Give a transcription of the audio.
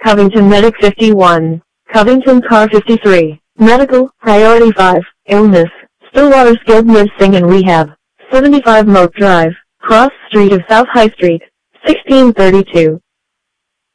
Covington Medic 51, Covington Car 53, Medical, Priority 5, Illness, Stillwater Skilled Nursing and Rehab, 75 Moat Drive, Cross Street of South High Street, 1632.